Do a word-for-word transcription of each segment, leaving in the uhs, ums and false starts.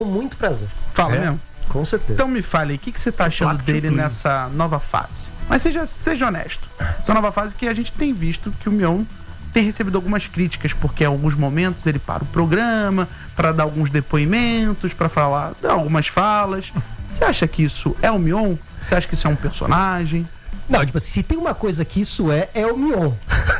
muito prazer. Fala é, mesmo? Com certeza. Então me fale, o que, que você tá achando dele nessa nova fase? Mas seja, seja honesto. Essa nova fase que a gente tem visto que o Mion tem recebido algumas críticas, porque em alguns momentos ele para o programa para dar alguns depoimentos, para falar, dar algumas falas. Você acha que isso é o Mion? Você acha que isso é um personagem? Não, tipo, se tem uma coisa que isso é, é o Mion.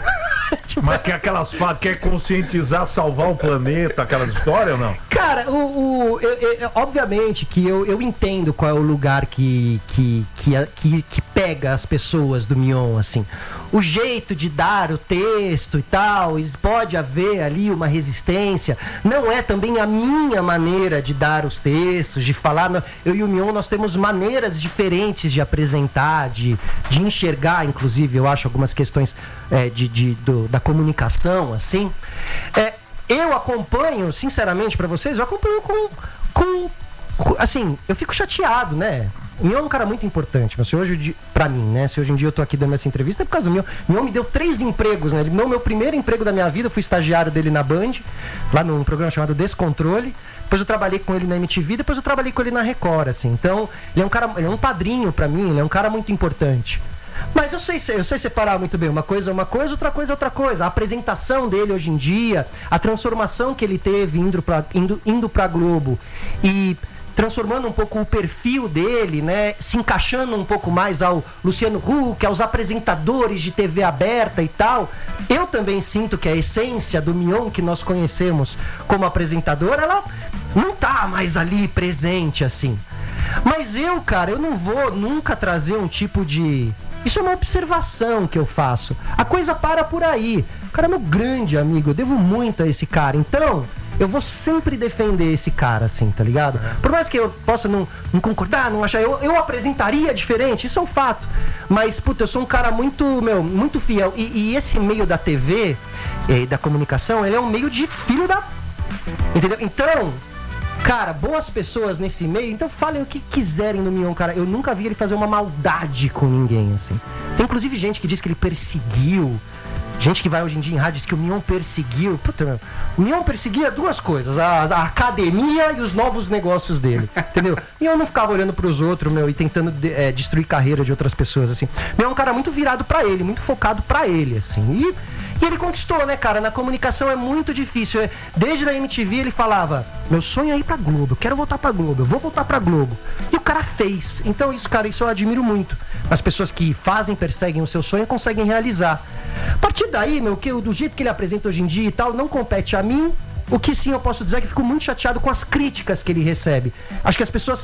Tipo, mas quer aquelas falas, quer conscientizar, salvar o planeta, aquelas histórias ou não? Cara, o, o, eu, eu, obviamente que eu, eu entendo qual é o lugar que, que, que, que, que pega as pessoas do Mion, assim. O jeito de dar o texto e tal, pode haver ali uma resistência. Não é também a minha maneira de dar os textos, de falar. Não. Eu e o Mion, nós temos maneiras diferentes de apresentar, de, de enxergar, inclusive, eu acho, algumas questões é, de, de, do, da comunicação, assim. É, eu acompanho, sinceramente, pra vocês, eu acompanho com, com, com... Assim, eu fico chateado, né? O Mion é um cara muito importante, mas se hoje, pra mim, né? Se hoje em dia eu tô aqui dando essa entrevista, é por causa do Mion. O Mion me deu três empregos, né? Ele me deu o meu primeiro emprego da minha vida, eu fui estagiário dele na Band, lá num programa chamado Descontrole. Depois eu trabalhei com ele na M T V, depois eu trabalhei com ele na Record, assim. Então, ele é um cara, ele é um padrinho pra mim, ele é um cara muito importante. Mas eu sei, eu sei separar muito bem. Uma coisa é uma coisa, outra coisa é outra coisa. A apresentação dele hoje em dia, a transformação que ele teve indo pra, indo, indo pra Globo e transformando um pouco o perfil dele, né? Se encaixando um pouco mais ao Luciano Huck, aos apresentadores de T V aberta e tal. Eu também sinto que a essência do Mion que nós conhecemos como apresentador, ela não tá mais ali presente assim. Mas eu, cara, eu não vou nunca trazer um tipo de... Isso é uma observação que eu faço. A coisa para por aí. O cara é meu grande amigo, eu devo muito a esse cara. Então, eu vou sempre defender esse cara, assim, tá ligado? Por mais que eu possa não, não concordar, não achar... Eu, eu apresentaria diferente, isso é um fato. Mas, puta, eu sou um cara muito, meu, muito fiel. E, e esse meio da T V e da comunicação, ele é um meio de filho da... Entendeu? Então... Cara, boas pessoas nesse meio, então falem o que quiserem do Mion, cara. Eu nunca vi ele fazer uma maldade com ninguém, assim. Tem inclusive gente que diz que ele perseguiu. Gente que vai hoje em dia em rádio diz que o Mion perseguiu. Puta, meu. O Mion perseguia duas coisas, a, a academia e os novos negócios dele, entendeu? O Mion não ficava olhando pros outros, meu, e tentando de, é, destruir carreira de outras pessoas, assim. O Mion é um cara muito virado pra ele, muito focado pra ele, assim. E... E ele conquistou, né, cara? Na comunicação é muito difícil. Desde a M T V ele falava, meu sonho é ir pra Globo, eu quero voltar pra Globo, eu vou voltar pra Globo. E o cara fez. Então isso, cara, isso eu admiro muito. As pessoas que fazem, perseguem o seu sonho conseguem realizar. A partir daí, meu, que, do jeito que ele apresenta hoje em dia e tal, não compete a mim. O que sim eu posso dizer é que fico muito chateado com as críticas que ele recebe. Acho que as pessoas...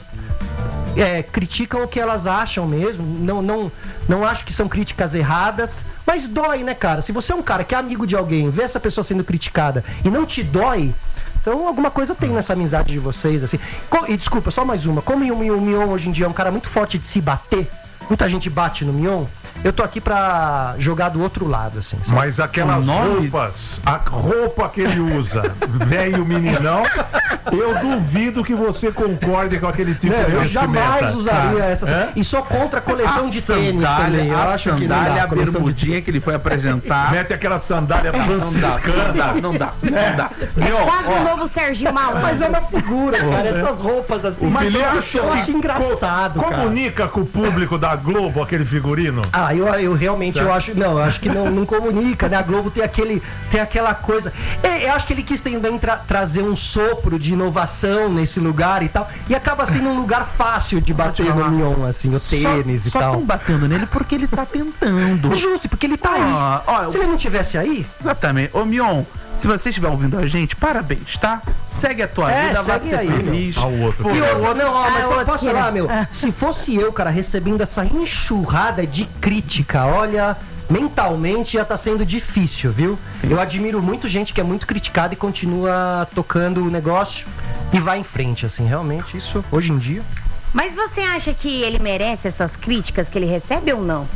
É, criticam o que elas acham mesmo, não, não, não acho que são críticas erradas, mas dói, né, cara? Se você é um cara que é amigo de alguém, vê essa pessoa sendo criticada e não te dói, então alguma coisa tem nessa amizade de vocês, assim. E desculpa, só mais uma, como o Mion hoje em dia é um cara muito forte de se bater, muita gente bate no Mion, eu tô aqui pra jogar do outro lado, assim. Sabe? Mas aquelas roupas, a roupa que ele usa, velho meninão, eu duvido que você concorde com aquele tipo não, de eu vestimenta. jamais usaria ah, essa. é? E sou contra a coleção a de sandália, tênis também. Eu a acho que não sandália, dá, a bermudinha que ele foi apresentar. Mete aquela sandália franciscana. Não dá, não dá, não dá. Não dá. Meu, Quase ó, o novo Serginho Malandro. Mas é uma figura, cara. Essas roupas assim. Mas eu eu acho, eu acho engraçado, co cara. Comunica com o público da Globo aquele figurino? Ah, eu, eu realmente eu acho. Não, eu acho que não, não comunica, né? A Globo tem, aquele, tem aquela coisa. É, eu acho que ele quis também tra trazer um sopro de inovação nesse lugar e tal. E acaba sendo um lugar fácil de bater no Mion, assim, o tênis só, e só tal. Só estão batendo nele porque ele tá tentando. É justo, porque ele tá Ah, aí. ó, Se ele não tivesse aí. Exatamente. Ô, Mion, se você estiver ouvindo a gente, parabéns, tá? Segue a tua É, vida, vai segue ser aí, feliz. Ao outro. Pô, E eu, não, ó, mas Ah, outro posso que falar, ele- meu? Se fosse eu, cara, recebendo essa enxurrada de crítica, olha, mentalmente já tá sendo difícil, viu? Eu admiro muito gente que é muito criticada e continua tocando o negócio e vai em frente, assim, realmente, isso, hoje em dia. Mas você acha que ele merece essas críticas que ele recebe ou não?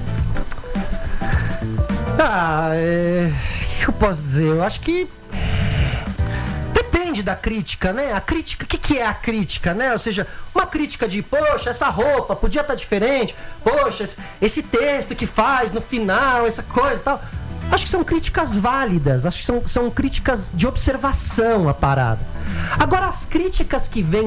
Ah, é... o que eu posso dizer? Eu acho que depende da crítica, né? A crítica, o que, que é a crítica, né? Ou seja, uma crítica de, poxa, essa roupa podia estar diferente, poxa, esse, esse texto que faz no final, essa coisa e tal. Acho que são críticas válidas, acho que são, são críticas de observação à parada. Agora, as críticas que vêm